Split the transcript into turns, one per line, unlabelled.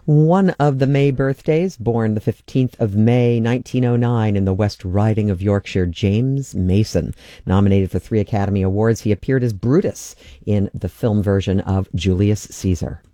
One of the May birthdays, born the 15th of May, 1909 in the West Riding of Yorkshire, James Mason. Nominated for 3 Academy Awards, he appeared as Brutus in the film version of Julius Caesar.